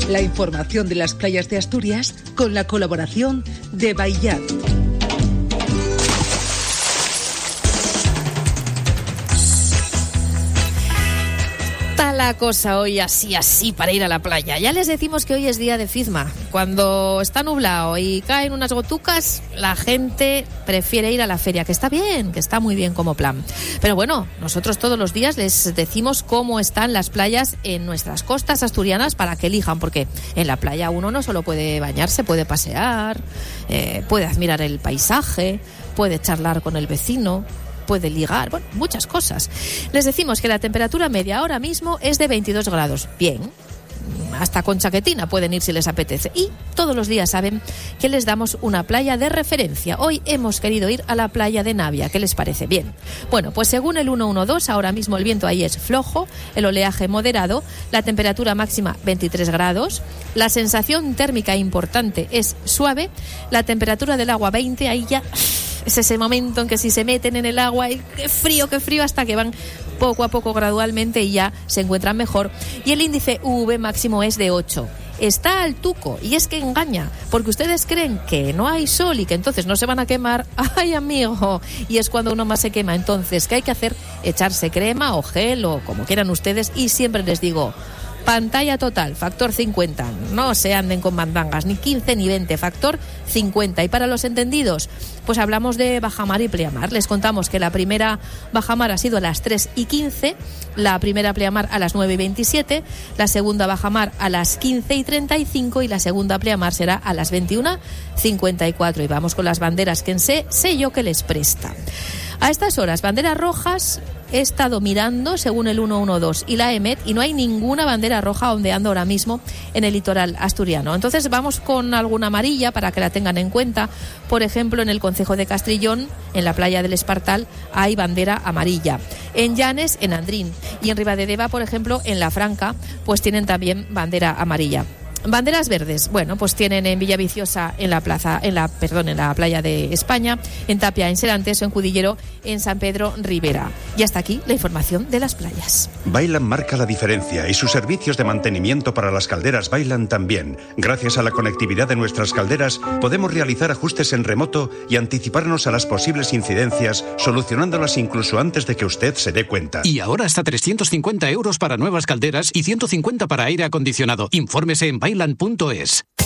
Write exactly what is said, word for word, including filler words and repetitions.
La información de las playas de Asturias con la colaboración de Baillat. La cosa hoy así, así para ir a la playa. Ya les decimos que hoy es día de Fizma. Cuando está nublado y caen unas gotucas, la gente prefiere ir a la feria, que está bien, que está muy bien como plan. Pero bueno, nosotros todos los días les decimos cómo están las playas en nuestras costas asturianas para que elijan, porque en la playa uno no solo puede bañarse, puede pasear, eh, puede admirar el paisaje, puede charlar con el vecino, puede ligar, bueno, muchas cosas. Les decimos que la temperatura media ahora mismo es de veintidós grados. Bien, hasta con chaquetina pueden ir si les apetece. Y todos los días saben que les damos una playa de referencia. Hoy hemos querido ir a la playa de Navia. ¿Qué les parece? Bien. Bueno, pues según el ciento doce, ahora mismo el viento ahí es flojo, el oleaje moderado, la temperatura máxima veintitrés grados, la sensación térmica importante es suave, la temperatura del agua veinte, ahí ya es ese momento en que si se meten en el agua, y qué frío, qué frío, hasta que van poco a poco gradualmente y ya se encuentran mejor. Y el índice U V máximo es de ocho. Está al tuco, y es que engaña, porque ustedes creen que no hay sol y que entonces no se van a quemar. ¡Ay, amigo! Y es cuando uno más se quema. Entonces, ¿qué hay que hacer? Echarse crema o gel o como quieran ustedes, y siempre les digo, pantalla total, factor cincuenta. No se anden con mandangas, ni quince ni veinte, factor cincuenta. Y para los entendidos, pues hablamos de bajamar y pleamar. Les contamos que la primera bajamar ha sido a las tres y quince, la primera pleamar a las nueve y veintisiete, la segunda bajamar a las quince y treinta y cinco y la segunda pleamar será a las veintiuna cincuenta y cuatro. Y vamos con las banderas que en sé, sé yo que les presta. A estas horas, banderas rojas, he estado mirando según el ciento doce y la EMET y no hay ninguna bandera roja ondeando ahora mismo en el litoral asturiano. Entonces vamos con alguna amarilla para que la tengan en cuenta. Por ejemplo, en el concejo de Castrillón, en la playa del Espartal, hay bandera amarilla. En Llanes, en Andrín, y en Ribadedeva, por ejemplo, en La Franca, pues tienen también bandera amarilla. Banderas verdes, bueno, pues tienen en Villaviciosa, en la plaza, en la, perdón, en la playa de España, en Tapia, en Serantes o en Cudillero, en San Pedro Ribera. Y hasta aquí la información de las playas. Bailan marca la diferencia y sus servicios de mantenimiento para las calderas Bailan también. Gracias a la conectividad de nuestras calderas podemos realizar ajustes en remoto y anticiparnos a las posibles incidencias, solucionándolas incluso antes de que usted se dé cuenta. Y ahora hasta trescientos cincuenta euros para nuevas calderas y ciento cincuenta para aire acondicionado. Infórmese en bailan punto es.